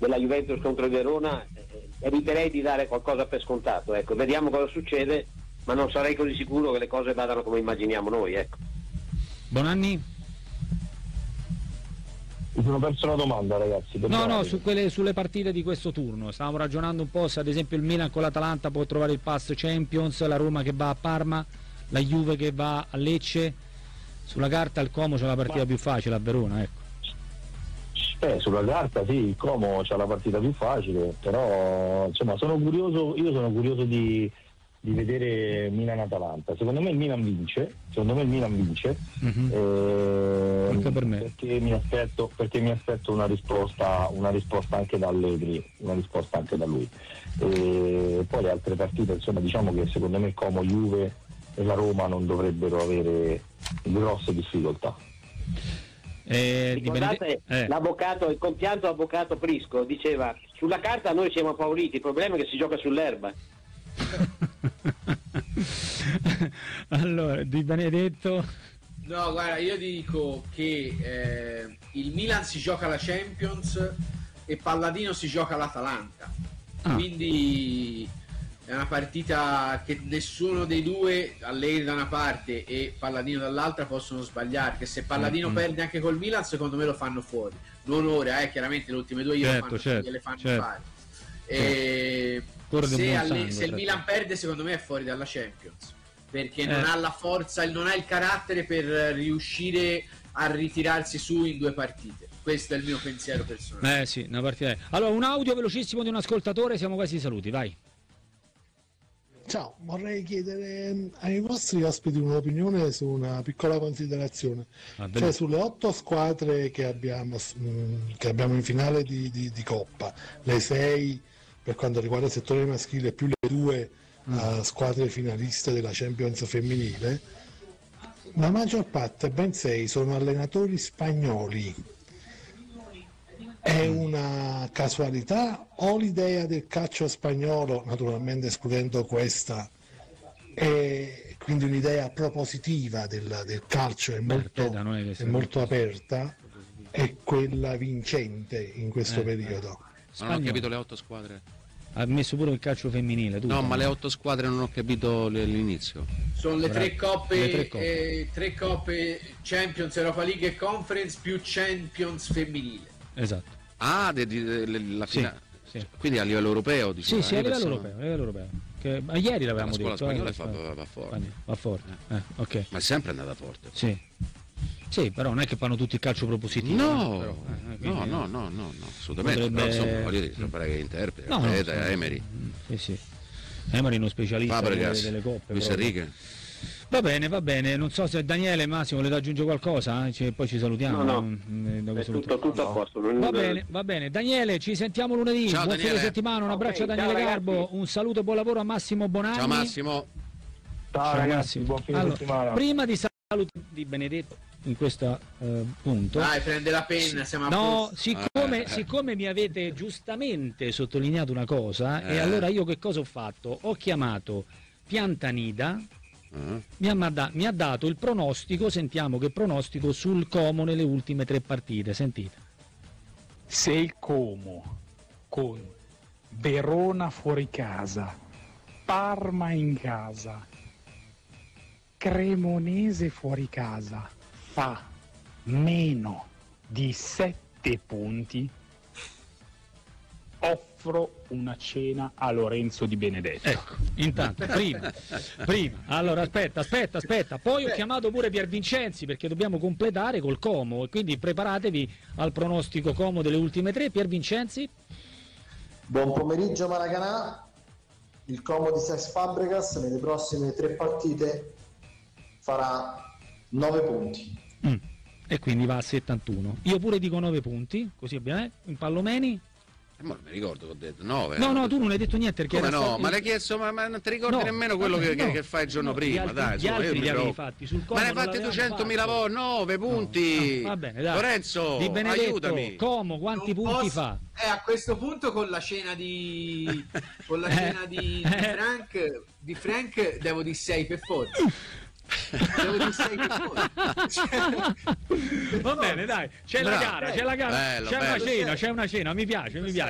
della Juventus contro il Verona, eviterei di dare qualcosa per scontato, ecco, vediamo cosa succede, ma non sarei così sicuro che le cose vadano come immaginiamo noi, ecco. Bonanni? Mi sono perso la domanda, ragazzi. No, sulle partite di questo turno stavamo ragionando un po' se ad esempio il Milan con l'Atalanta può trovare il pass Champions, la Roma che va a Parma, la Juve che va a Lecce. Sulla carta il Como c'è la partita più facile a Verona, ecco. Sulla carta sì, il Como c'ha la partita più facile, però insomma io sono curioso di vedere Milan-Atalanta. Secondo me il Milan vince. Anche per me. Perché mi aspetto una risposta anche da Allegri, una risposta anche da lui. E poi le altre partite, insomma, diciamo che secondo me il Como, Juve e la Roma non dovrebbero avere grosse difficoltà. Ricordate l'avvocato, il compianto avvocato Prisco diceva: sulla carta noi siamo favoriti, il problema è che si gioca sull'erba. Allora, Di Benedetto. No, guarda, io dico che il Milan si gioca la Champions e Palladino si gioca l'Atalanta, quindi è una partita che nessuno dei due, Allegri da una parte e Palladino dall'altra, possono sbagliare, che se Palladino perde anche col Milan secondo me lo fanno fuori, non ora, chiaramente le ultime due gliele fanno fare. Se il Milan perde secondo me è fuori dalla Champions, perché non ha la forza, non ha il carattere per riuscire a ritirarsi su in due partite. Questo è il mio pensiero personale. Sì, una partita. Allora, un audio velocissimo di un ascoltatore, siamo quasi saluti, vai. Ciao, vorrei chiedere ai vostri ospiti un'opinione su una piccola considerazione, cioè sulle 8 squadre che abbiamo in finale di Coppa, le 6 per quanto riguarda il settore maschile più le 2 squadre finaliste della Champions femminile. La maggior parte, ben 6, sono allenatori spagnoli. È una casualità o l'idea del calcio spagnolo, naturalmente escludendo questa, è quindi un'idea propositiva del calcio, è molto aperta, è quella vincente in questo periodo? Non ho capito le 8 squadre. Ha messo pure il calcio femminile. No, ma le 8 squadre non ho capito l'inizio. Sono le 3 coppe, 3 coppe Champions, Europa League e Conference più Champions femminile. Esatto. La finale. Sì. Quindi a livello europeo, diciamo. Sì, a livello europeo. Che, ma ieri l'avevamo detto. La scuola spagnola va forte. Va forte. Okay. Ma è sempre andata forte. Sì, però non è che fanno tutti il calcio propositivo. No, assolutamente. Però insomma, voglio dire, pare che interpreta, Emery. Sì. Emery è uno specialista delle coppe. Luis Enrique. Va bene, non so se Daniele, Massimo volete aggiungere qualcosa, poi ci salutiamo. No. È tutto a posto. Va bene, Daniele, ci sentiamo lunedì. Ciao, buon fine settimana, un abbraccio a Daniele Garbo, un saluto e buon lavoro a Massimo Bonanni. Ciao Massimo. Ciao ragazzi, buon fine settimana. Prima di salutare Di Benedetto in questo punto. Dai, prende la penna, siamo a posto. Siccome mi avete giustamente sottolineato una cosa, e allora io che cosa ho fatto? Ho chiamato Piantanida. Mi ha dato il pronostico, sentiamo che pronostico sul Como nelle ultime 3 partite, sentite. Se il Como con Verona fuori casa, Parma in casa, Cremonese fuori casa fa meno di 7 punti, offro una cena a Lorenzo Di Benedetto. Ecco, intanto, prima. Allora, aspetta. Poi ho chiamato pure Pier Vincenzi perché dobbiamo completare col Como e quindi preparatevi al pronostico Como delle ultime 3. Pier Vincenzi. Buon pomeriggio Maracanã. Il Como di Cesc Fabregas nelle prossime 3 partite farà 9 punti. E quindi va a 71. Io pure dico 9 punti, così abbiamo in Pallomeni. Ma non mi ricordo che ho detto 9. No, tu non hai detto niente perché ma l'hai chiesto, ma non ti ricordi nemmeno quello che fai il giorno prima, dai. Gli altri li avevi fatti sul Como. Ma ne hai fatti 200.000 volte, 9 punti. Va bene, dai. Lorenzo, Di Benedetto, aiutami. Como quanti punti fa? A questo punto con la cena di Frank devo di 6 per forza. Va bene, dai, c'è la gara, c'è una cena, mi piace.